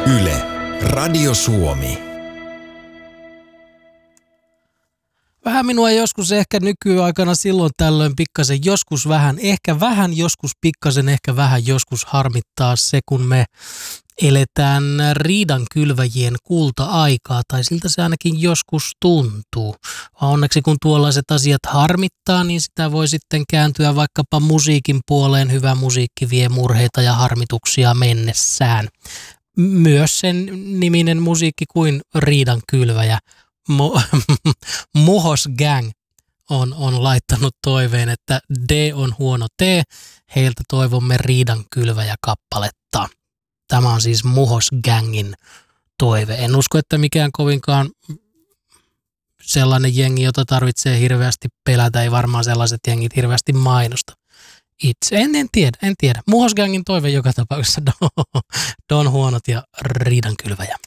Yle, Radio Suomi. Vähän minua joskus ehkä nykyaikana silloin tällöin pikkasen, joskus vähän, ehkä vähän, joskus pikkasen, ehkä vähän, joskus harmittaa se, kun me eletään riidankylväjien kulta-aikaa, tai siltä se ainakin joskus tuntuu. Onneksi kun tuollaiset asiat harmittaa, niin sitä voi sitten kääntyä vaikkapa musiikin puoleen. Hyvä musiikki vie murheita ja harmituksia mennessään. Myös sen niminen musiikki kuin riidankylväjä. Muhos Gang on laittanut toiveen, että D on huono T. Heiltä toivomme riidankylväjä kappaletta. Tämä on siis Muhos Gangin toive. En usko, että mikään kovinkaan sellainen jengi, jota tarvitsee hirveästi pelätä. Ei varmaan sellaiset jengit hirveästi mainosta itse. En tiedä. Muhos Gangin toive joka tapauksessa. Don huonot ja riidankylväjä.